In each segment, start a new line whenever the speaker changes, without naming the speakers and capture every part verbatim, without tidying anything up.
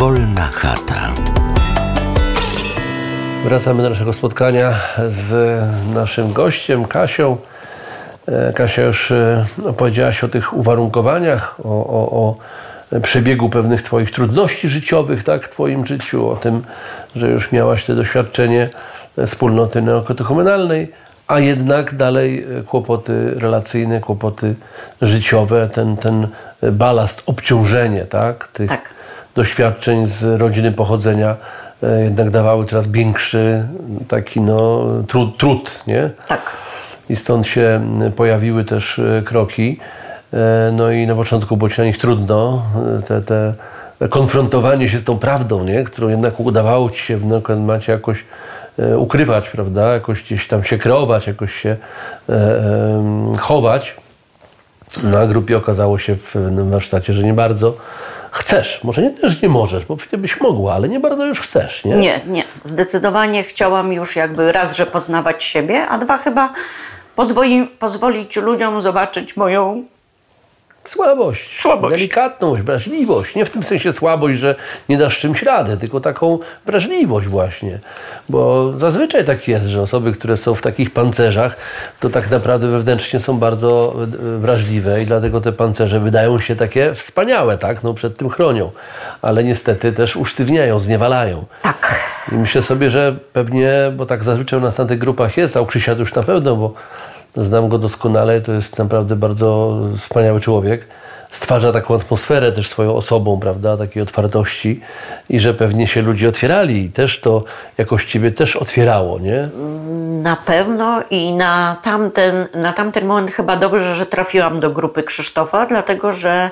Wolna chata.
Wracamy do naszego spotkania z naszym gościem, Kasią. Kasia już opowiedziałaś o tych uwarunkowaniach, o, o, o przebiegu pewnych twoich trudności życiowych, tak, w twoim życiu, o tym, że już miałaś te doświadczenie wspólnoty neokatechumenalnej, a jednak dalej kłopoty relacyjne, kłopoty życiowe, ten, ten balast, obciążenie, tak, tych tak. doświadczeń z rodziny pochodzenia jednak dawały coraz większy taki no, trud, trud, nie?
Tak.
I stąd się pojawiły też kroki. No i na początku było ci na nich trudno, te, te konfrontowanie się z tą prawdą, nie? Którą jednak udawało ci się w Neokatechumenie jakoś ukrywać, prawda? Jakoś gdzieś tam się kreować, jakoś się e, e, chować. Na grupie okazało się w, w warsztacie, że nie bardzo chcesz. Może nie też nie możesz, bo wtedy byś mogła, ale nie bardzo już chcesz, nie?
Nie, nie. Zdecydowanie chciałam już jakby raz, że poznawać siebie, a dwa chyba pozwoli, pozwolić ludziom zobaczyć moją
Słabość,
Słabość,
delikatność, wrażliwość. Nie w tym sensie słabość, że nie dasz czymś rady, tylko taką wrażliwość właśnie. Bo zazwyczaj tak jest, że osoby, które są w takich pancerzach, to tak naprawdę wewnętrznie są bardzo wrażliwe i dlatego te pancerze wydają się takie wspaniałe, tak? No przed tym chronią. Ale niestety też usztywniają, zniewalają.
Tak.
I myślę sobie, że pewnie, bo tak zazwyczaj u nas na tych grupach jest, a u Krzysia to już na pewno, bo znam go doskonale, to jest naprawdę bardzo wspaniały człowiek. Stwarza taką atmosferę też swoją osobą, prawda, takiej otwartości i że pewnie się ludzie otwierali i też to jakoś ciebie też otwierało, nie?
Na pewno i na tamten, na tamten moment chyba dobrze, że trafiłam do grupy Krzysztofa, dlatego że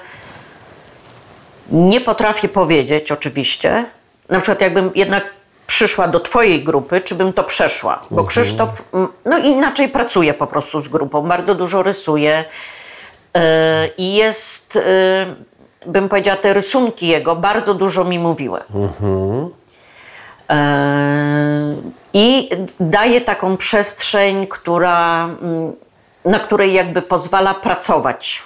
nie potrafię powiedzieć oczywiście, na przykład jakbym jednak przyszła do twojej grupy, czy bym to przeszła. Bo Krzysztof no inaczej pracuje po prostu z grupą, bardzo dużo rysuje yy, i jest, yy, bym powiedziała, te rysunki jego bardzo dużo mi mówiły.
Mhm.
Yy, I daje taką przestrzeń, która, yy, na której jakby pozwala pracować.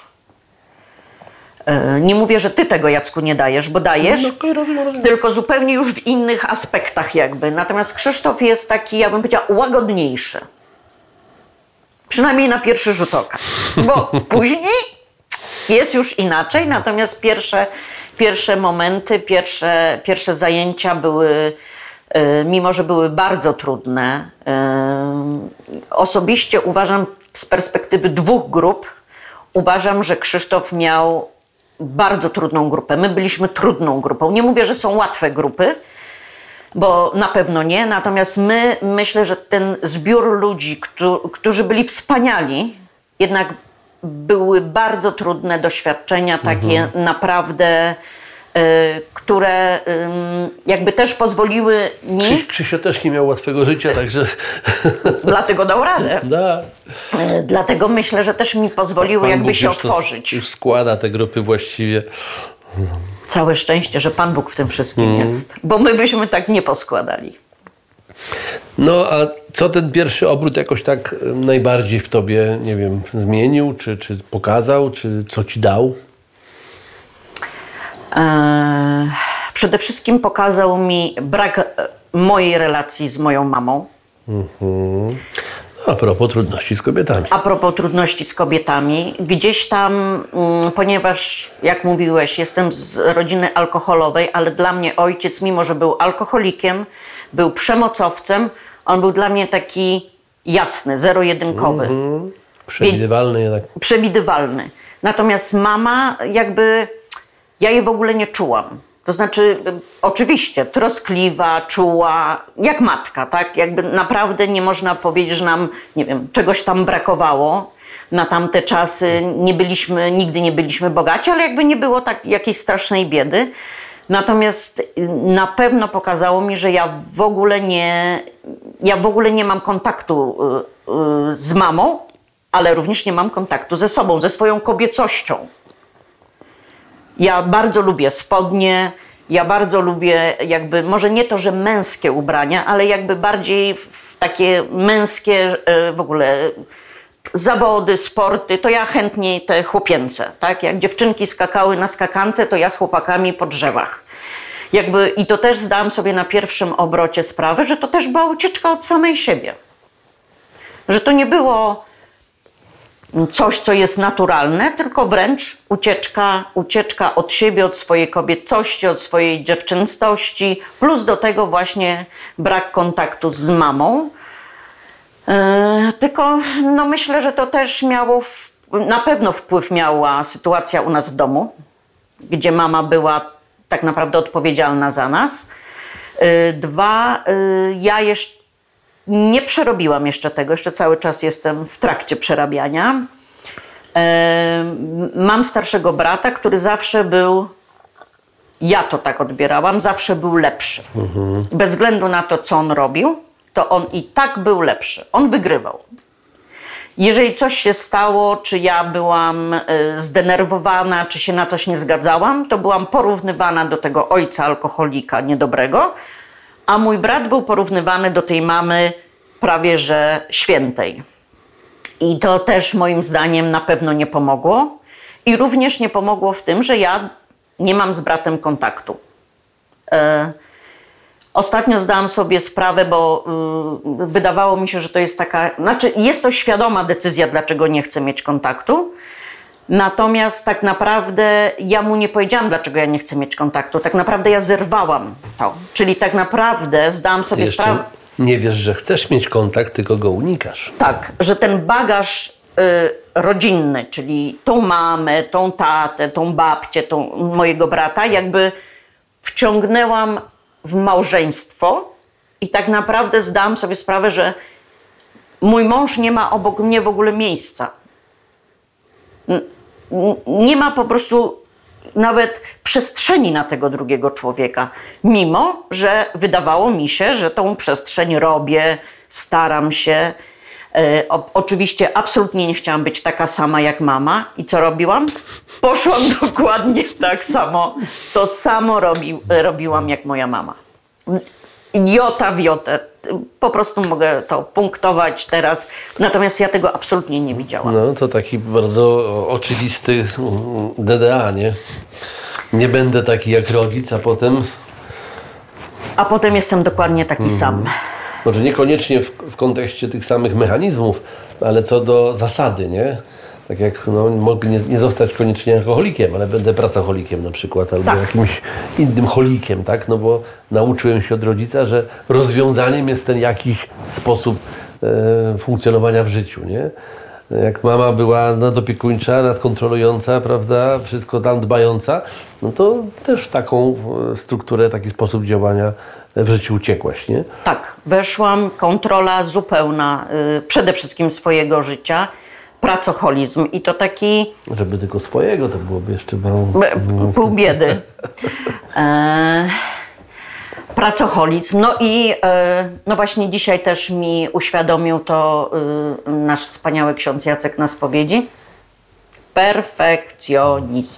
Nie mówię, że ty tego, Jacku, nie dajesz, bo dajesz,
no, okay, rozumiem, rozumiem.
tylko zupełnie już w innych aspektach jakby. Natomiast Krzysztof jest taki, ja bym powiedziała, łagodniejszy. Przynajmniej na pierwszy rzut oka. Bo później jest już inaczej, natomiast pierwsze, pierwsze momenty, pierwsze, pierwsze zajęcia były, mimo że były bardzo trudne, osobiście uważam z perspektywy dwóch grup, uważam, że Krzysztof miał bardzo trudną grupę. My byliśmy trudną grupą. Nie mówię, że są łatwe grupy, bo na pewno nie. Natomiast my, myślę, że ten zbiór ludzi, którzy byli wspaniali, jednak były bardzo trudne doświadczenia, takie mhm. naprawdę, y, które y, jakby też pozwoliły mi...
Krzyś, Krzysio też nie miał łatwego życia, także...
Dlatego dał radę.
Da.
Y, dlatego myślę, że też mi pozwoliły
Pan
jakby
Bóg
się
już
otworzyć.
Już składa te grupy właściwie.
Całe szczęście, że Pan Bóg w tym wszystkim mm. jest. Bo my byśmy tak nie poskładali.
No a co ten pierwszy obrót jakoś tak najbardziej w tobie, nie wiem, zmienił, czy, czy pokazał, czy co ci dał?
Eee, przede wszystkim pokazał mi brak mojej relacji z moją mamą.
Mhm. A propos trudności z kobietami.
A propos trudności z kobietami. Gdzieś tam, mm, ponieważ jak mówiłeś, jestem z rodziny alkoholowej, ale dla mnie ojciec, mimo że był alkoholikiem, był przemocowcem, on był dla mnie taki jasny, zero-jedynkowy.
Mhm. Przewidywalny jednak.
Przewidywalny. Natomiast mama jakby, ja jej w ogóle nie czułam. To znaczy, oczywiście, troskliwa, czuła, jak matka, tak? Jakby naprawdę nie można powiedzieć, że nam, nie wiem, czegoś tam brakowało. Na tamte czasy nie byliśmy, nigdy nie byliśmy bogaci, ale jakby nie było tak jakiejś strasznej biedy. Natomiast na pewno pokazało mi, że ja w ogóle nie, ja w ogóle nie mam kontaktu z mamą, ale również nie mam kontaktu ze sobą, ze swoją kobiecością. Ja bardzo lubię spodnie, ja bardzo lubię jakby, może nie to, że męskie ubrania, ale jakby bardziej w takie męskie w ogóle zawody, sporty, to ja chętnie te chłopięce, tak? Jak dziewczynki skakały na skakance, to ja z chłopakami po drzewach. Jakby, i to też zdałam sobie na pierwszym obrocie sprawę, że to też była ucieczka od samej siebie. Że to nie było coś, co jest naturalne, tylko wręcz ucieczka, ucieczka od siebie, od swojej kobiecości, od swojej dziewczęstości, plus do tego właśnie brak kontaktu z mamą. Yy, tylko no myślę, że to też miało, w, na pewno wpływ miała sytuacja u nas w domu, gdzie mama była tak naprawdę odpowiedzialna za nas. Yy, dwa, yy, ja jeszcze nie przerobiłam jeszcze tego, jeszcze cały czas jestem w trakcie przerabiania. Mam starszego brata, który zawsze był, ja to tak odbierałam, zawsze był lepszy. Mhm. Bez względu na to, co on robił, to on i tak był lepszy. On wygrywał. Jeżeli coś się stało, czy ja byłam zdenerwowana, czy się na coś nie zgadzałam, to byłam porównywana do tego ojca alkoholika niedobrego, a mój brat był porównywany do tej mamy prawie że świętej. I to też moim zdaniem na pewno nie pomogło. I również nie pomogło w tym, że ja nie mam z bratem kontaktu. E, ostatnio zdałam sobie sprawę, bo y, wydawało mi się, że to jest taka... Znaczy jest to świadoma decyzja, dlaczego nie chcę mieć kontaktu. Natomiast tak naprawdę ja mu nie powiedziałam, dlaczego ja nie chcę mieć kontaktu. Tak naprawdę ja zerwałam to. Czyli tak naprawdę zdałam sobie sprawę...
Nie wiesz, że chcesz mieć kontakt, tylko go unikasz.
Tak, że ten bagaż y, rodzinny, czyli tą mamę, tą tatę, tą babcię, tą mojego brata, jakby wciągnęłam w małżeństwo i tak naprawdę zdałam sobie sprawę, że mój mąż nie ma obok mnie w ogóle miejsca. Nie ma po prostu nawet przestrzeni na tego drugiego człowieka, mimo że wydawało mi się, że tą przestrzeń robię, staram się. E, o, oczywiście absolutnie nie chciałam być taka sama jak mama. I co robiłam? Poszłam dokładnie tak samo. To samo robi, robiłam jak moja mama. Jota w jotę. Po prostu mogę to punktować teraz. Natomiast ja tego absolutnie nie widziałam.
No to taki bardzo oczywisty D D A, nie? Nie będę taki jak rodzic, a potem...
A potem jestem dokładnie taki hmm. sam.
Może niekoniecznie w, w kontekście tych samych mechanizmów, ale co do zasady, nie? Tak jak no, mogę nie, nie zostać koniecznie alkoholikiem, ale będę pracocholikiem na przykład, albo tak. jakimś innym cholikiem, tak? No bo nauczyłem się od rodzica, że rozwiązaniem jest ten jakiś sposób e, funkcjonowania w życiu, nie? Jak mama była nadopiekuńcza, nadkontrolująca, prawda, wszystko tam dbająca, no to też w taką strukturę, taki sposób działania w życiu uciekłaś, nie?
Tak, weszłam, kontrola zupełna, y, przede wszystkim swojego życia, pracoholizm i to taki...
Żeby tylko swojego, to byłoby jeszcze mało...
Pół biedy. E, pracoholizm. No i e, no właśnie dzisiaj też mi uświadomił to e, nasz wspaniały ksiądz Jacek na spowiedzi. Perfekcjonizm.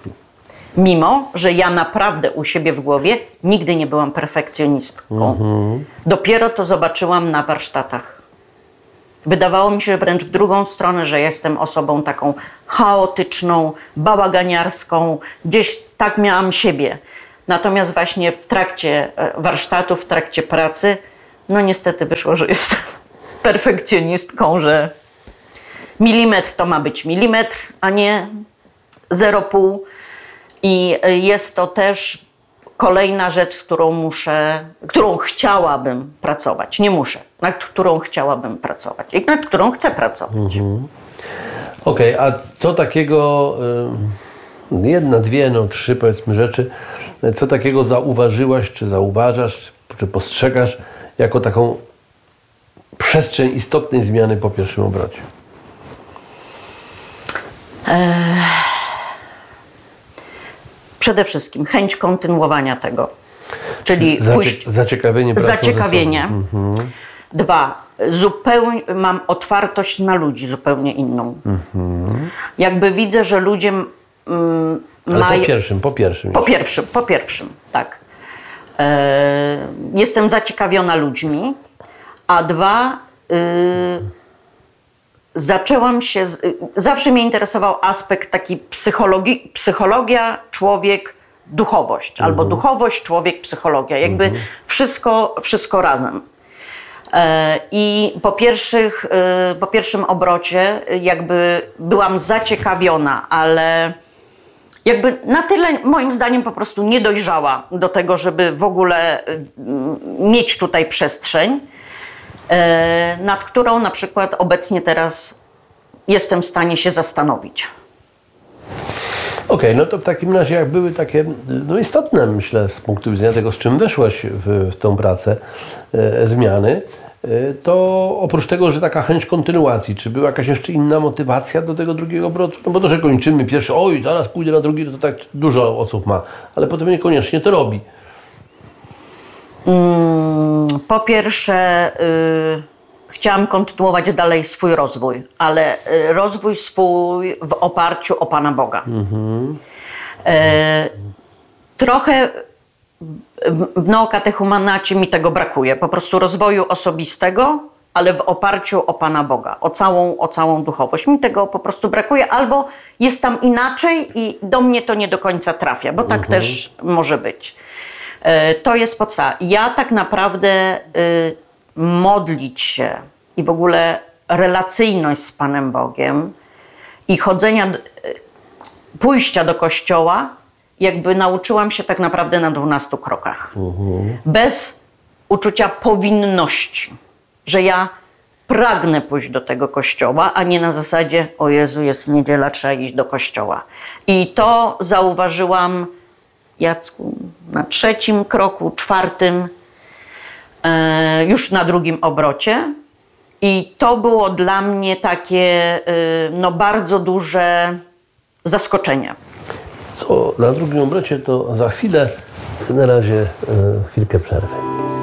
Mimo, że ja naprawdę u siebie w głowie nigdy nie byłam perfekcjonistką. Mhm. Dopiero to zobaczyłam na warsztatach. Wydawało mi się wręcz w drugą stronę, że jestem osobą taką chaotyczną, bałaganiarską. Gdzieś tak miałam siebie. Natomiast właśnie w trakcie warsztatów, w trakcie pracy, no niestety wyszło, że jestem perfekcjonistką, że milimetr to ma być milimetr, a nie zero przecinek pięć. I jest to też kolejna rzecz, z którą muszę, którą chciałabym pracować. Nie muszę, nad którą chciałabym pracować i nad którą chcę pracować. Mhm.
Okej, okay, a co takiego, jedna, dwie, no trzy powiedzmy rzeczy, co takiego zauważyłaś, czy zauważasz, czy postrzegasz jako taką przestrzeń istotnej zmiany po pierwszym obrocie?
Eee... Przede wszystkim chęć kontynuowania tego, czyli
Zacie-
pójść,
zaciekawienie.
Zaciekawienie. Mhm. Dwa, zupełnie mam otwartość na ludzi zupełnie inną. Mhm. Jakby widzę, że ludzie mm, mają...
po pierwszym, po pierwszym.
Po pierwszym, po pierwszym, tak. E, jestem zaciekawiona ludźmi, a dwa... Y, Zaczęłam się, zawsze mnie interesował aspekt taki psychologii, psychologia, człowiek, duchowość.
Mhm.
Albo duchowość, człowiek, psychologia. Jakby
Mhm.
wszystko, wszystko razem. I po, pierwszych, po pierwszym obrocie jakby byłam zaciekawiona, ale jakby na tyle moim zdaniem po prostu nie dojrzała do tego, żeby w ogóle mieć tutaj przestrzeń, nad którą na przykład obecnie teraz jestem w stanie się zastanowić.
Okej, okay, no to w takim razie jak były takie no istotne, myślę, z punktu widzenia tego, z czym weszłaś w, w tą pracę, e, zmiany, e, to oprócz tego, że taka chęć kontynuacji, czy była jakaś jeszcze inna motywacja do tego drugiego obrotu? No bo to, że kończymy pierwszy, oj, zaraz pójdę na drugi, to tak dużo osób ma, ale potem niekoniecznie to robi.
Mm, po pierwsze, y, chciałam kontynuować dalej swój rozwój, ale y, rozwój swój w oparciu o Pana Boga. Mhm. Y, trochę w, w neokatechumenacie mi tego brakuje, po prostu rozwoju osobistego, ale w oparciu o Pana Boga, o całą, o całą duchowość. Mi tego po prostu brakuje, albo jest tam inaczej i do mnie to nie do końca trafia, bo tak mhm. też może być. To jest podstawa. Ja tak naprawdę y, modlić się i w ogóle relacyjność z Panem Bogiem i chodzenia, y, pójścia do kościoła, jakby nauczyłam się tak naprawdę na dwunastu krokach. Mhm. Bez uczucia powinności, że ja pragnę pójść do tego kościoła, a nie na zasadzie, o Jezu, jest niedziela, trzeba iść do kościoła. I to zauważyłam, Jacku, na trzecim kroku, czwartym, e, już na drugim obrocie. I to było dla mnie takie e, no, bardzo duże zaskoczenie.
Co na drugim obrocie, to za chwilę, na razie e, chwilkę przerwy.